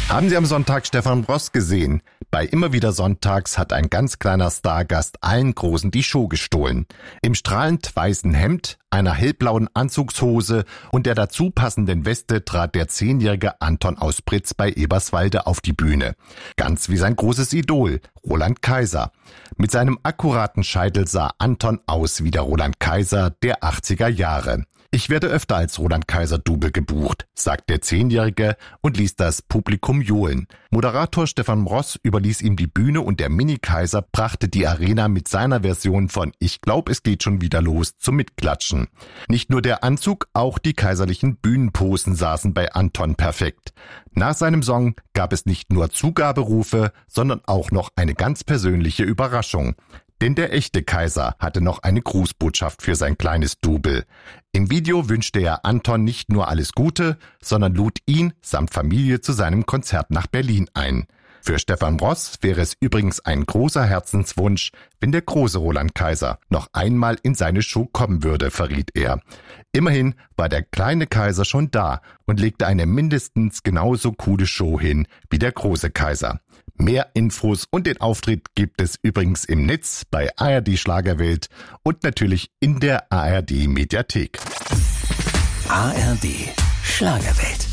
Haben Sie am Sonntag Stefan Ross gesehen? Bei Immer wieder Sonntags hat ein ganz kleiner Stargast allen Großen die Show gestohlen. Im strahlend weißen Hemd, einer hellblauen Anzugshose und der dazu passenden Weste trat der 10-jährige Anton aus Britz bei Eberswalde auf die Bühne. Ganz wie sein großes Idol, Roland Kaiser. Mit seinem akkuraten Scheitel sah Anton aus wie der Roland Kaiser der 80er Jahre. Ich werde öfter als Roland Kaiser-Double gebucht, sagt der 10-Jährige und ließ das Publikum johlen. Moderator Stefan Ross überließ ihm die Bühne und der Mini-Kaiser brachte die Arena mit seiner Version von Ich glaub, es geht schon wieder los zum Mitklatschen. Nicht nur der Anzug, auch die kaiserlichen Bühnenposen saßen bei Anton perfekt. Nach seinem Song gab es nicht nur Zugaberufe, sondern auch noch eine ganz persönliche Überraschung. Denn der echte Kaiser hatte noch eine Grußbotschaft für sein kleines Double. Im Video wünschte er Anton nicht nur alles Gute, sondern lud ihn samt Familie zu seinem Konzert nach Berlin ein. Für Stefan Ross wäre es übrigens ein großer Herzenswunsch, wenn der große Roland Kaiser noch einmal in seine Show kommen würde, verriet er. Immerhin war der kleine Kaiser schon da und legte eine mindestens genauso coole Show hin wie der große Kaiser. Mehr Infos und den Auftritt gibt es übrigens im Netz bei ARD Schlagerwelt und natürlich in der ARD Mediathek. ARD Schlagerwelt.